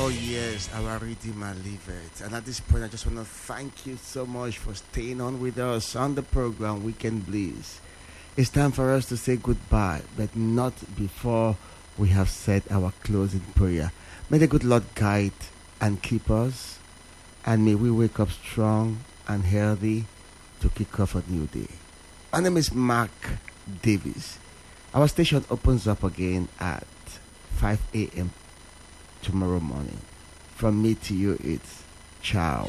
Oh, yes, our Redeemer liveth. And at this point, I just want to thank you so much for staying on with us on the program Weekend Bliss. It's time for us to say goodbye, but not before we have said our closing prayer. May the good Lord guide and keep us, and may we wake up strong and healthy to kick off a new day. My name is Mark Davis. Our station opens up again at 5 a.m. tomorrow morning. From me to you, it's ciao.